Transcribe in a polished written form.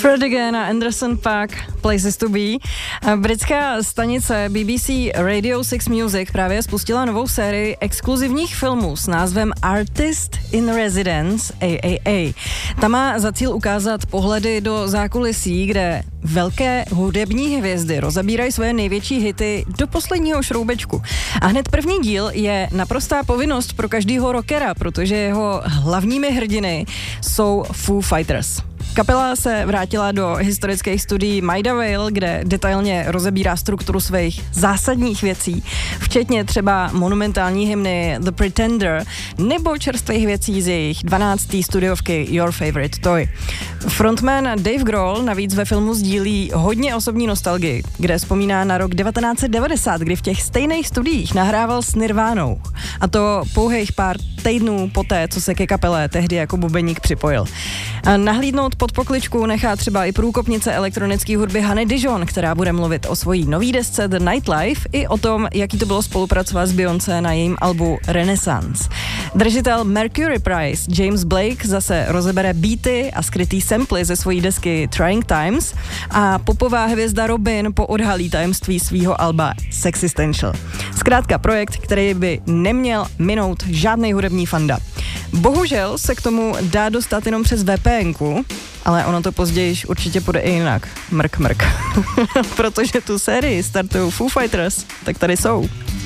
Fred again a Anderson Paak, Places to Be. Britská stanice BBC Radio 6 Music právě spustila novou sérii exkluzivních filmů s názvem Artist in Residence AAA. Ta má za cíl ukázat pohledy do zákulisí, kde velké hudební hvězdy rozebírají svoje největší hity do posledního šroubečku. A hned první díl je naprostá povinnost pro každýho rockera, protože jeho hlavními hrdiny jsou Foo Fighters. Kapela se vrátila do historických studií Maida Vale, kde detailně rozebírá strukturu svých zásadních věcí, včetně třeba monumentální hymny The Pretender nebo čerstvých věcí z jejich 12. studiovky Your Favorite Toy. Frontman Dave Grohl navíc ve filmu sdílí hodně osobní nostalgii, kde vzpomíná na rok 1990, kdy v těch stejných studiích nahrával s Nirvánou. A to pouhých pár týdnů poté, co se ke kapele tehdy jako bubeník připojil. A nahlídnout pod pokličku nechá třeba i průkopnice elektronické hudby Honey Dijon, která bude mluvit o svojí nový desce The Nightlife i o tom, jaký to bylo spolupracovat s Beyoncé na jejím albu Renaissance. Držitel Mercury Prize James Blake zase rozebere beaty a skrytý samply ze svojí desky Trying Times a popová hvězda Robin poodhalí tajemství svýho alba Sexistential. Zkrátka projekt, který by neměl minout žádnej hudební fanda. Bohužel se k tomu dá dostat jenom přes VPNku, ale ono to později určitě půjde i jinak. Mrk. Protože tu sérii startují Foo Fighters, tak tady jsou.